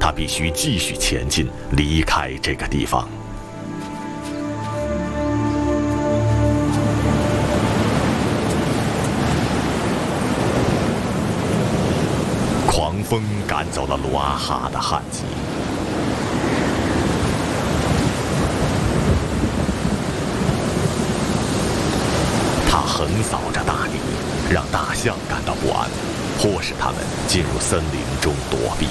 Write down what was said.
他必须继续前进，离开这个地方。狂风赶走了鲁阿哈的旱疾，它横扫着大地，让大象感到不安，迫使它们进入森林中躲避。